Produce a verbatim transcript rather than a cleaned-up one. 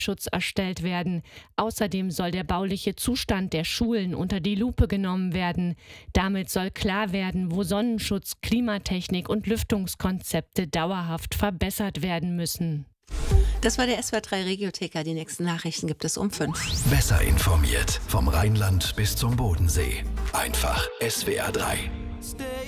Schutz erstellt werden. Außerdem soll der bauliche Zustand der Schulen unter die Lupe genommen werden. Damit soll klar werden, wo Sonnenschutz, Klimatechnik und Lüftungskonzepte dauerhaft verbessert werden müssen. Das war der S W R drei Regiotheka. Die nächsten Nachrichten gibt es um fünf. Besser informiert vom Rheinland bis zum Bodensee. Einfach S W R drei.